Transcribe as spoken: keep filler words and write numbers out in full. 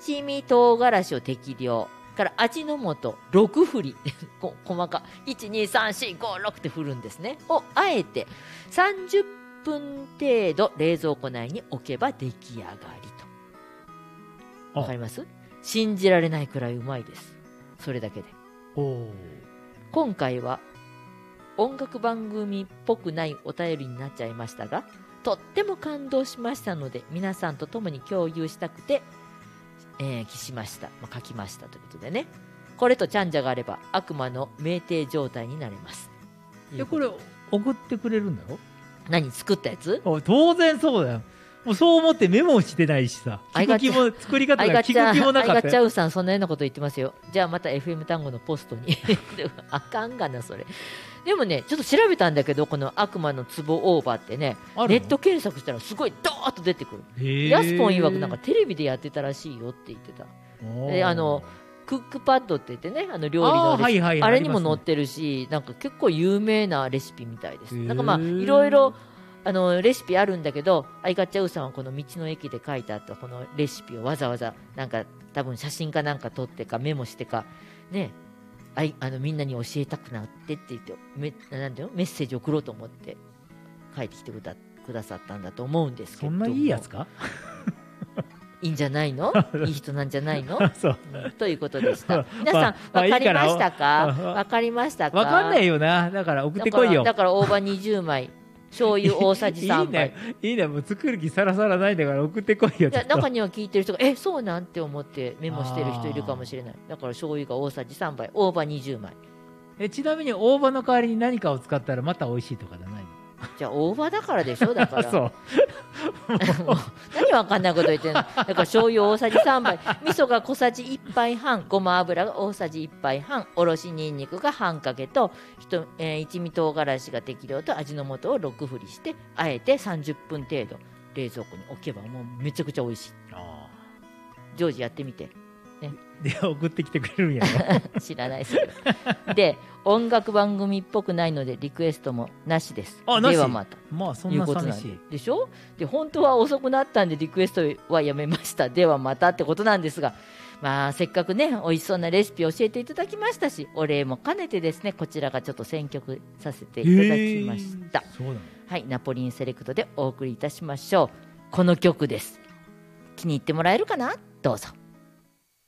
一味唐辛子を適量から味の素ろく振りこ細かいちにさんしごろくって振るんですねをあえてさんじゅっぷん程度冷蔵庫内に置けば出来上がりと。わかります？信じられないくらいうまいです。それだけで。 お今回は音楽番組っぽくないお便りになっちゃいましたが、とっても感動しましたので皆さんと共に共有したくて、えー、記しました、まあ、書きましたということでね。これとチャンジャがあれば悪魔の酩酊状態になれます。 えこれ送ってくれるんだろ？ 何作ったやつ？ 当然そうだよ。もうそう思ってメモしてないしさ、聞く気も作り方が聞く気もなかったよ。 アイガッチャウさんそんなようなこと言ってますよ。じゃあまた エフエム 単語のポストにあかんがなそれ。でもねちょっと調べたんだけど、この悪魔の壺オーバーってねネット検索したらすごいドーッと出てくる。ヤスポン曰くなんかテレビでやってたらしいよって言ってた。であのクックパッドって言ってね、あの料理のレシピ あ,、はいはい、あれにも載ってるし、なんか結構有名なレシピみたいです。なんかまあいろいろあのレシピあるんだけど、アイガッチャウさんはこの道の駅で書いてあったこのレシピをわざわざなんか多分写真かなんか撮ってかメモしてかね、あいあのみんなに教えたくなってって言ってめなんていうのメッセージ送ろうと思って書いてきてくだ、くださったんだと思うんですけど。 そんないいやつかいいんじゃないのいい人なんじゃないのそうということでした。皆さん、まあ、分かりましたか？分かりましたか？ 分かんないよな。だから送ってこいよ。 だから大葉にじゅうまい醤油大さじさんばい。 いいね、いいね、もう作る気さらさらないんだから送ってこいよ。 いや中には聞いてる人がえそうなんて思ってメモしてる人いるかもしれない。だから醤油が大さじさんばい、大葉にじゅうまい。 えちなみに大葉の代わりに何かを使ったらまた美味しいとかじゃないの？ じゃあ大葉だからでしょ。だからそう何わかんないこと言ってんの。だから醤油大さじさんばい、味噌が小さじいっぱいはん、ごま油が大さじいっぱいはん、おろしにんにくが半かけと、えー、一味唐辛子が適量と味の素をろく振りしてあえてさんじゅっぷん程度冷蔵庫に置けばもうめちゃくちゃ美味しい。あジョージやってみて、ね、 で送ってきてくれるんやろ知らないですよで音楽番組っぽくないのでリクエストもなしです。 あではまた。 まあそんな寂しいでしょ。で本当は遅くなったんでリクエストはやめました。ではまたってことなんですが、まあせっかくね美味しそうなレシピ教えていただきましたし、お礼も兼ねてですねこちらがちょっと選曲させていただきました。 そうなの？ はい、ナポリンセレクトでお送りいたしましょう。この曲です。気に入ってもらえるかな？どうぞ。